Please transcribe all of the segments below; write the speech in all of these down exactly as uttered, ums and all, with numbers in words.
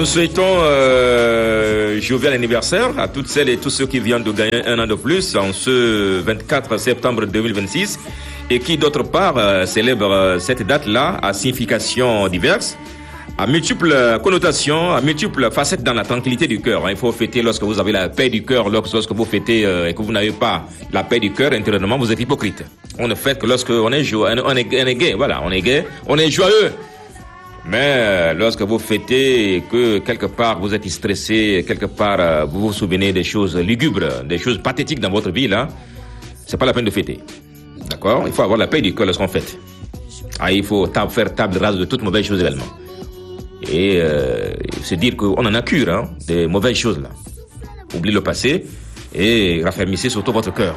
Nous souhaitons euh, jovial anniversaire à toutes celles et tous ceux qui viennent de gagner un an de plus en ce vingt-quatre septembre deux mille vingt-six et qui d'autre part euh, célèbrent euh, cette date-là à significations diverses, à multiples connotations, à multiples facettes dans la tranquillité du cœur. Il faut fêter lorsque vous avez la paix du cœur, lorsque vous fêtez euh, et que vous n'avez pas la paix du cœur intérieurement, vous êtes hypocrite. On ne fête que lorsque on est joyeux, on est, on est gai, voilà, on est gai, on est joyeux. Mais lorsque vous fêtez et que quelque part vous êtes stressé, quelque part vous vous souvenez des choses lugubres, des choses pathétiques dans votre vie, là, c'est pas la peine de fêter. D'accord? Il faut avoir la paix du cœur lorsqu'on fête. Ah, il faut tab- faire table rase de toutes mauvaises choses également. Et euh, se dire qu'on en a cure, hein, des mauvaises choses là. Oubliez le passé et raffermissez surtout votre cœur.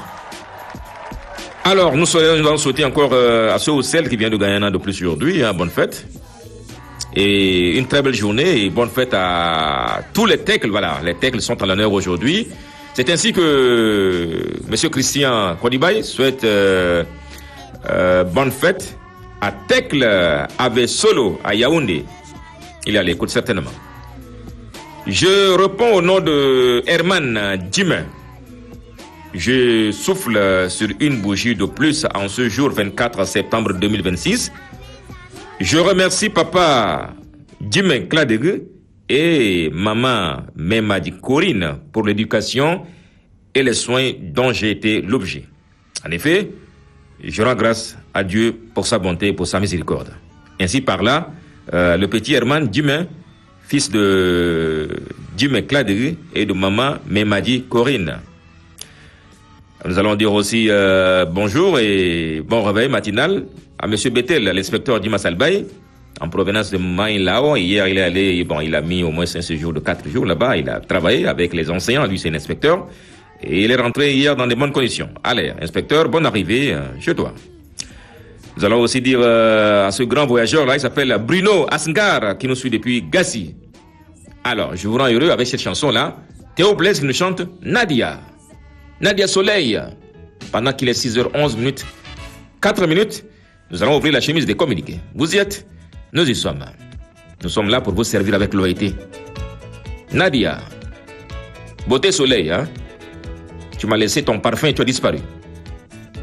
Alors, nous, soyons, nous allons souhaiter encore euh, à ceux ou celles qui viennent de gagner un an de plus aujourd'hui, hein, bonne fête. Et une très belle journée et bonne fête à tous les tecles. Voilà, les tecles sont à l'honneur aujourd'hui. C'est ainsi que Monsieur Christian Kodibaye souhaite euh, euh, bonne fête à Tecle Ave Solo à Yaoundé. Il est à l'écoute certainement. Je réponds au nom de Herman Jimin. Je souffle sur une bougie de plus en ce jour vingt-quatre septembre deux mille vingt-six. Je remercie papa Jimin Kladegu et maman Memadi Corinne pour l'éducation et les soins dont j'ai été l'objet. En effet, je rends grâce à Dieu pour sa bonté et pour sa miséricorde. Ainsi par là, euh, le petit Herman Jimin, fils de Jimin Kladegu et de maman Memadi Corinne. Nous allons dire aussi euh, bonjour et bon réveil matinal à Monsieur Bettel, l'inspecteur Dima Salbaï, en provenance de Maïlao. Hier, il est allé, bon, il a mis au moins un séjour de quatre jours là-bas. Il a travaillé avec les enseignants. Lui, c'est un inspecteur. Et il est rentré hier dans de bonnes conditions. Allez, inspecteur, bonne arrivée euh, chez toi. Nous allons aussi dire euh, à ce grand voyageur-là, il s'appelle Bruno Asngar, qui nous suit depuis Gassi. Alors, je vous rends heureux avec cette chanson-là. Théo Blaise qui nous chante Nadia. Nadia Soleil. Pendant qu'il est six heures onze minutes, quatre minutes, nous allons ouvrir la chemise des communiqués. Vous y êtes? Nous y sommes. Nous sommes là pour vous servir avec loyauté. Nadia. Beauté soleil, hein? Tu m'as laissé ton parfum et tu as disparu.